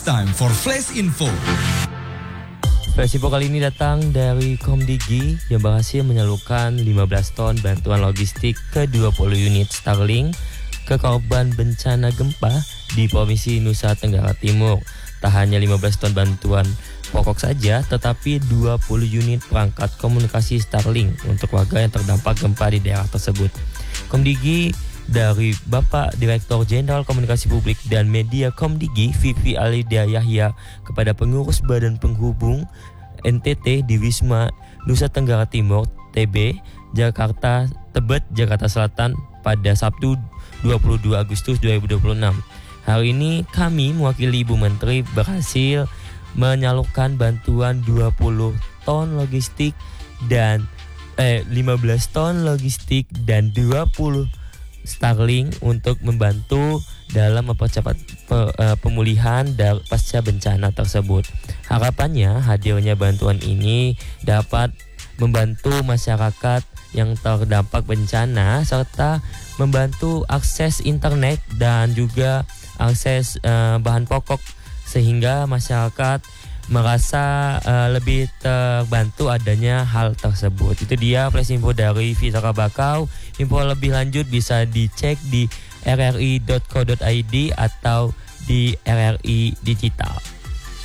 It's time for Flash Info. Flash Info kali ini datang dari Komdigi yang berhasil menyalurkan 15 ton bantuan logistik ke 20 unit Starlink ke korban bencana gempa di Provinsi Nusa Tenggara Timur. Tak hanya 15 ton bantuan pokok saja, tetapi 20 unit perangkat komunikasi Starlink untuk warga yang terdampak gempa di daerah tersebut. Komdigi dari Bapak Direktur Jenderal Komunikasi Publik dan Media Komdigi, Vivi Alidia Yahya, kepada pengurus Badan Penghubung NTT di Wisma Nusa Tenggara Timur, TB, Jakarta, Tebet, Jakarta Selatan pada Sabtu 22 Agustus 2026. Hari ini kami mewakili Ibu Menteri berhasil menyalurkan bantuan 20 ton logistik dan 15 ton logistik dan 20 Starlink untuk membantu dalam mempercepat pemulihan pasca bencana tersebut. Harapannya hadirnya bantuan ini dapat membantu masyarakat yang terdampak bencana serta membantu akses internet dan juga akses bahan pokok sehingga masyarakat merasa lebih terbantu adanya hal tersebut. Itu dia flash info dari Fitara Bakau. Info lebih lanjut bisa dicek di rri.co.id atau di RRI Digital.